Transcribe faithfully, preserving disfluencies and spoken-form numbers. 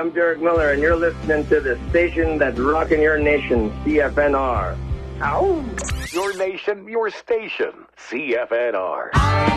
I'm Derek Miller, and you're listening to the station that's rocking your nation, C F N R. Ow! Your nation, your station, C F N R.